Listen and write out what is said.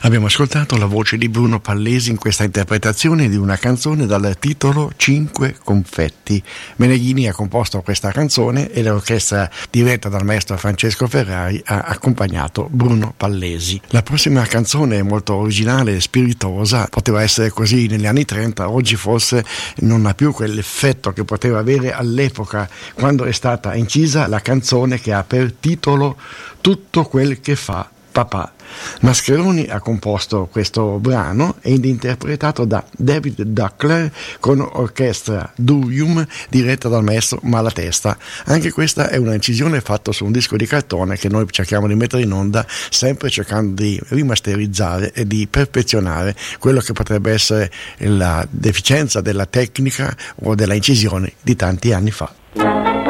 Abbiamo ascoltato la voce di Bruno Pallesi in questa interpretazione di una canzone dal titolo 5 confetti. Meneghini ha composto questa canzone e l'orchestra diretta dal maestro Francesco Ferrari ha accompagnato Bruno Pallesi. La prossima canzone è molto originale e spiritosa, poteva essere così negli anni 30, oggi forse non ha più quell'effetto che poteva avere all'epoca quando è stata incisa la canzone che ha per titolo Tutto quel che fa papà. Mascheroni ha composto questo brano ed interpretato da David Duckler con orchestra Durium diretta dal maestro Malatesta. Anche questa è una incisione fatta su un disco di cartone che noi cerchiamo di mettere in onda, sempre cercando di rimasterizzare e di perfezionare quello che potrebbe essere la deficienza della tecnica o della incisione di tanti anni fa.